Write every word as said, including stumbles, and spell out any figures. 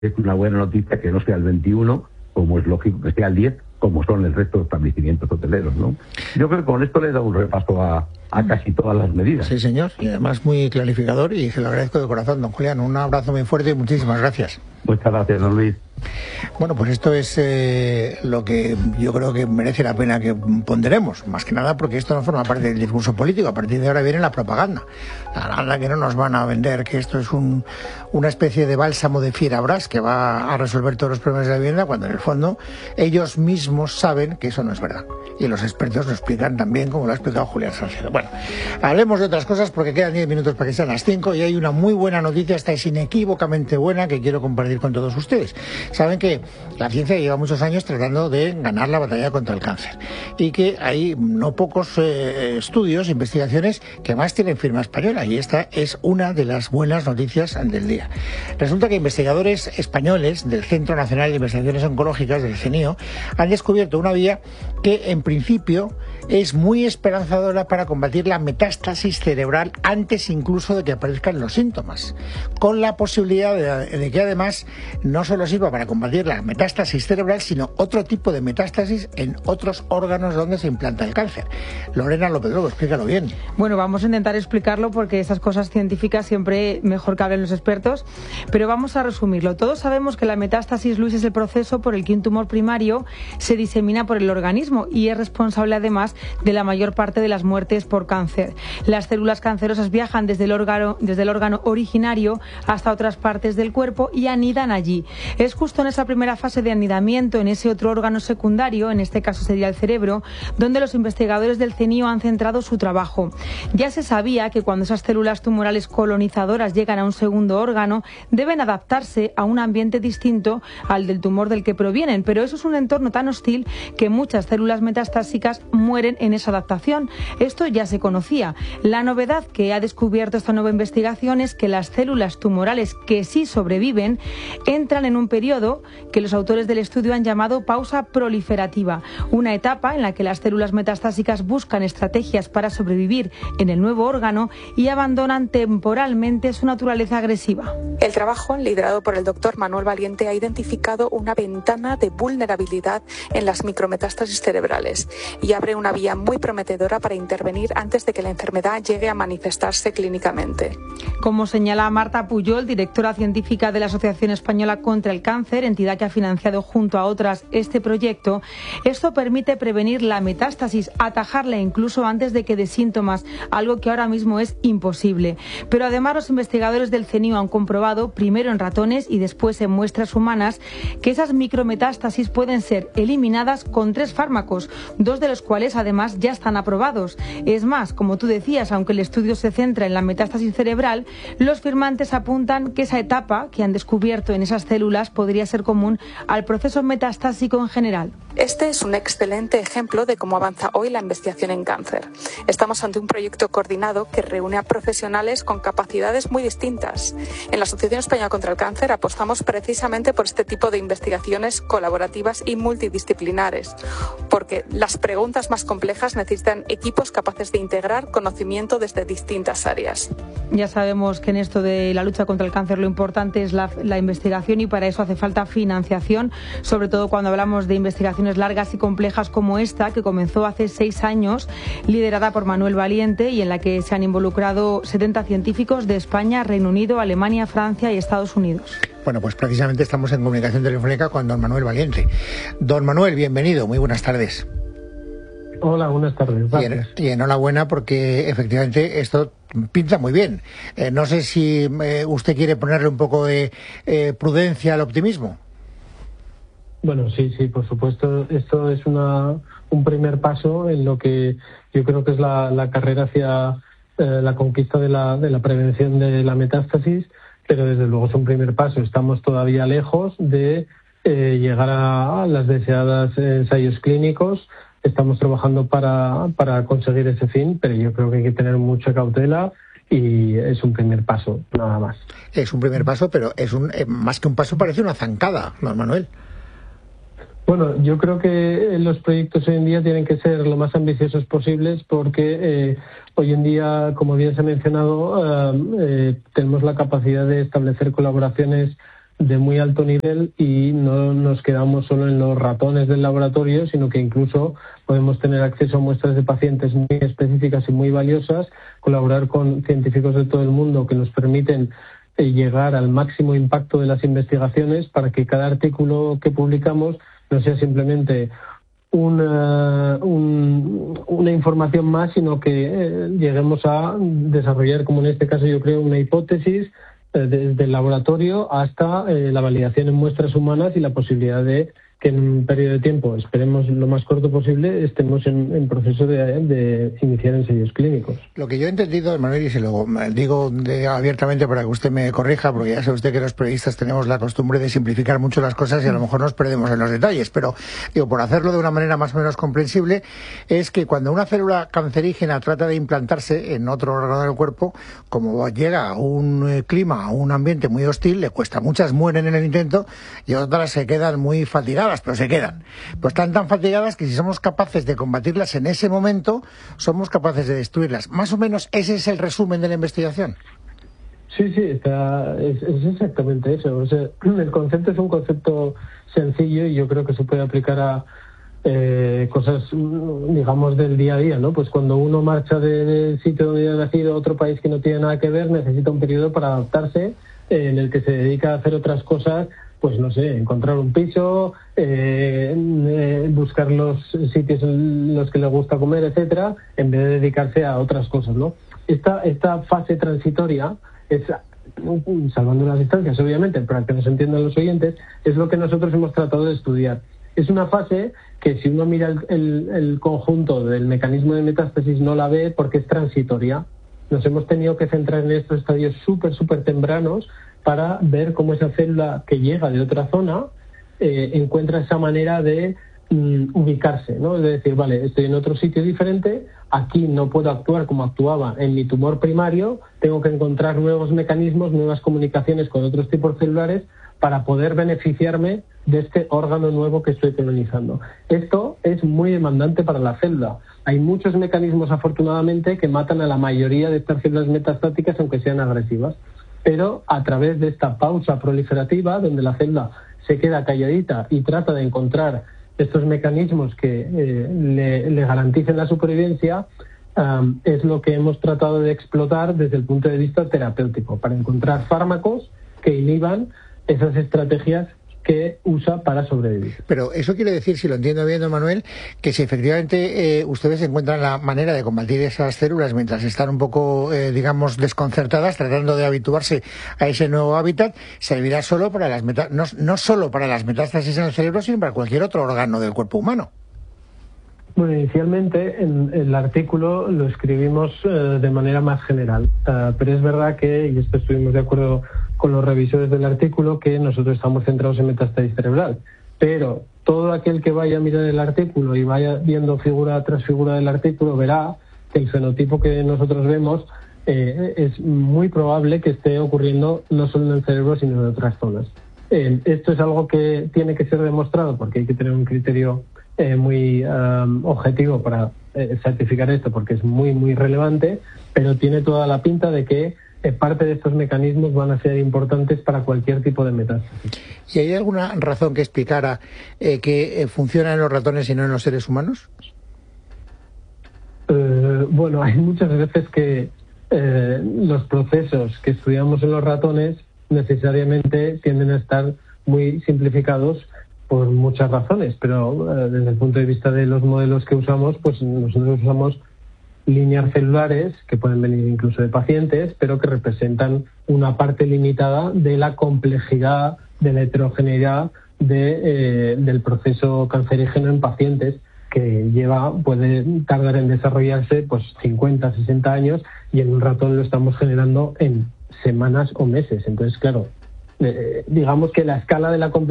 es una buena noticia que no sea el veintiuno, como es lógico que sea el diez, como son el resto de establecimientos hoteleros, ¿no? Yo creo que con esto le he dado un repaso a, a casi todas las medidas. Sí, señor, y además muy clarificador, y se lo agradezco de corazón, don Julián. Un abrazo muy fuerte y muchísimas gracias. Muchas gracias, don Luis. Bueno, pues esto es eh, lo que yo creo que merece la pena que ponderemos, más que nada porque esto no forma parte del discurso político. A partir de ahora viene la propaganda, la propaganda que no nos van a vender que esto es un, una especie de bálsamo de fierabrás que va a resolver todos los problemas de la vivienda, cuando en el fondo ellos mismos saben que eso no es verdad, y los expertos lo explican también, como lo ha explicado Julián Salcedo. Bueno, hablemos de otras cosas porque quedan diez minutos para que sean las cinco, y hay una muy buena noticia, esta es inequívocamente buena, que quiero compartir con todos ustedes. Saben que la ciencia lleva muchos años tratando de ganar la batalla contra el cáncer, y que hay no pocos eh, estudios, investigaciones que más tienen firma española, y esta es una de las buenas noticias del día. Resulta que investigadores españoles del Centro Nacional de Investigaciones Oncológicas, del CENIO, han descubierto una vía que en principio es muy esperanzadora para combatir la metástasis cerebral antes incluso de que aparezcan los síntomas, con la posibilidad de, de que además no solo sirva para combatir la metástasis cerebral, sino otro tipo de metástasis en otros órganos donde se implanta el cáncer. Lorena López Lobo, explícalo bien. Bueno, vamos a intentar explicarlo porque esas cosas científicas siempre mejor que hablen los expertos, pero vamos a resumirlo. Todos sabemos que la metástasis, Luis, es el proceso por el que un tumor primario se disemina por el organismo y es responsable además de la mayor parte de las muertes por cáncer. Las células cancerosas viajan desde el órgano, desde el órgano originario hasta otras partes del cuerpo y anidan allí. Es justo en esa primera fase de anidamiento, en ese otro órgano secundario, en este caso sería el cerebro, donde los investigadores del CENIO han centrado su trabajo. Ya se sabía que cuando esas células tumorales colonizadoras llegan a un segundo órgano, deben adaptarse a un ambiente distinto al del tumor del que provienen, pero eso es un entorno tan hostil que muchas células metastásicas mueren en esa adaptación. Esto ya se conocía. La novedad que ha descubierto esta nueva investigación es que las células tumorales que sí sobreviven entran en un periodo que los autores del estudio han llamado pausa proliferativa, una etapa en la que las células metastásicas buscan estrategias para sobrevivir en el nuevo órgano y abandonan temporalmente su naturaleza agresiva. El trabajo, liderado por el doctor Manuel Valiente, ha identificado una ventana de vulnerabilidad en las micrometástasis cerebrales y abre una vía muy prometedora para intervenir antes de que la enfermedad llegue a manifestarse clínicamente. Como señala Marta Pujol, directora científica de la Asociación Española contra el Cáncer, entidad que ha financiado junto a otras este proyecto, esto permite prevenir la metástasis, atajarla incluso antes de que dé síntomas, algo que ahora mismo es imposible. Pero además los investigadores del CENIO han comprobado, primero en ratones y después en muestras humanas, que esas micrometástasis pueden ser eliminadas con tres fármacos, dos de los cuales además ya están aprobados. Es más, como tú decías, aunque el estudio se centra en la metástasis cerebral, los firmantes apuntan que esa etapa que han descubierto en esas células podría ser común al proceso metastásico en general. Este es un excelente ejemplo de cómo avanza hoy la investigación en cáncer. Estamos ante un proyecto coordinado que reúne a profesionales con capacidades muy distintas. En la Asociación Española contra el Cáncer apostamos precisamente por este tipo de investigaciones colaborativas y multidisciplinares, porque las preguntas más complejas necesitan equipos capaces de integrar conocimiento desde distintas áreas. Ya sabemos que en esto de la lucha contra el cáncer lo importante es la, la investigación, y para eso hace falta financiación, sobre todo cuando hablamos de investigaciones largas y complejas como esta, que comenzó hace seis años, liderada por Manuel Valiente, y en la que se han involucrado setenta científicos de España, Reino Unido, Alemania, Francia y Estados Unidos. Bueno, pues precisamente estamos en comunicación telefónica con don Manuel Valiente. Don Manuel, bienvenido, muy buenas tardes. Hola, buenas tardes. Gracias. Y, y enhorabuena porque efectivamente esto pinta muy bien. Eh, no sé si eh, usted quiere ponerle un poco de eh, prudencia al optimismo. Bueno, sí, sí, por supuesto. Esto es una, un primer paso en lo que yo creo que es la, la carrera hacia eh, la conquista de la, de la prevención de la metástasis, pero desde luego es un primer paso. Estamos todavía lejos de eh, llegar a, a las deseadas ensayos clínicos. Estamos trabajando para, para conseguir ese fin, pero yo creo que hay que tener mucha cautela y es un primer paso, nada más. Es un primer paso, pero es un eh, más que un paso, parece una zancada, ¿no, Manuel? Bueno, yo creo que los proyectos hoy en día tienen que ser lo más ambiciosos posibles porque eh, hoy en día, como bien se ha mencionado, eh, eh, tenemos la capacidad de establecer colaboraciones de muy alto nivel y no nos quedamos solo en los ratones del laboratorio, sino que incluso podemos tener acceso a muestras de pacientes muy específicas y muy valiosas, colaborar con científicos de todo el mundo que nos permiten eh, llegar al máximo impacto de las investigaciones para que cada artículo que publicamos no sea simplemente una, un, una información más, sino que eh, lleguemos a desarrollar, como en este caso yo creo, una hipótesis desde el laboratorio hasta eh, la validación en muestras humanas y la posibilidad de que en un periodo de tiempo, esperemos lo más corto posible, estemos en, en proceso de, de iniciar ensayos clínicos. Lo que yo he entendido, Manuel, y se lo digo de, abiertamente para que usted me corrija, porque ya sabe usted que los periodistas tenemos la costumbre de simplificar mucho las cosas y a lo mejor nos perdemos en los detalles, pero digo, por hacerlo de una manera más o menos comprensible, es que cuando una célula cancerígena trata de implantarse en otro órgano del cuerpo, como llega a un eh, clima, a un ambiente muy hostil, le cuesta. Muchas mueren en el intento y otras se quedan muy fatigadas, pero se quedan. Pues están tan fatigadas que si somos capaces de combatirlas en ese momento, somos capaces de destruirlas. Más o menos ese es el resumen de la investigación. Sí, sí, está, es, es exactamente eso. O sea, el concepto es un concepto sencillo y yo creo que se puede aplicar a eh, cosas, digamos, del día a día, ¿no? Pues cuando uno marcha del sitio donde ha nacido a otro país que no tiene nada que ver, necesita un periodo para adaptarse, eh, en el que se dedica a hacer otras cosas, pues no sé, encontrar un piso, eh, eh, buscar los sitios en los que le gusta comer, etcétera, en vez de dedicarse a otras cosas, ¿no? Esta, esta fase transitoria es, salvando las distancias, obviamente, para que nos entiendan los oyentes, es lo que nosotros hemos tratado de estudiar. Es una fase que si uno mira el, el, el conjunto del mecanismo de metástasis no la ve porque es transitoria. Nos hemos tenido que centrar en estos estadios súper, súper tempranos para ver cómo esa célula que llega de otra zona eh, encuentra esa manera de mm, ubicarse, ¿no? Es decir, vale, estoy en otro sitio diferente, aquí no puedo actuar como actuaba en mi tumor primario, tengo que encontrar nuevos mecanismos, nuevas comunicaciones con otros tipos celulares para poder beneficiarme de este órgano nuevo que estoy colonizando. Esto es muy demandante para la célula. Hay muchos mecanismos, afortunadamente, que matan a la mayoría de estas células metastáticas, aunque sean agresivas. Pero a través de esta pausa proliferativa, donde la célula se queda calladita y trata de encontrar estos mecanismos que eh, le, le garanticen la supervivencia, um, es lo que hemos tratado de explotar desde el punto de vista terapéutico, para encontrar fármacos que inhiban esas estrategias que usa para sobrevivir. Pero eso quiere decir, si lo entiendo bien, don Manuel, que si efectivamente eh, ustedes encuentran la manera de combatir esas células mientras están un poco, eh, digamos, desconcertadas, tratando de habituarse a ese nuevo hábitat, servirá solo para las meta no, no solo para las metástasis en el cerebro, sino para cualquier otro órgano del cuerpo humano. Bueno, inicialmente en el artículo lo escribimos eh, de manera más general, uh, pero es verdad que, y esto estuvimos de acuerdo con los revisores del artículo, que nosotros estamos centrados en metástasis cerebral, pero todo aquel que vaya a mirar el artículo y vaya viendo figura tras figura del artículo verá que el fenotipo que nosotros vemos eh, es muy probable que esté ocurriendo no solo en el cerebro, sino en otras zonas. Eh, esto es algo que tiene que ser demostrado porque hay que tener un criterio eh, muy um, objetivo para eh, certificar esto, porque es muy, muy relevante, pero tiene toda la pinta de que Eh, parte de estos mecanismos van a ser importantes para cualquier tipo de metástasis. ¿Y hay alguna razón que explicara eh, que eh, funciona en los ratones y no en los seres humanos? Eh, bueno, hay muchas veces que eh, los procesos que estudiamos en los ratones necesariamente tienden a estar muy simplificados por muchas razones, pero eh, desde el punto de vista de los modelos que usamos, pues nosotros usamos líneas celulares que pueden venir incluso de pacientes, pero que representan una parte limitada de la complejidad, de la heterogeneidad de, eh, del proceso cancerígeno en pacientes, que lleva puede tardar en desarrollarse pues cincuenta, sesenta años, y en un ratón lo estamos generando en semanas o meses. Entonces, claro, eh, digamos que la escala de la complejidad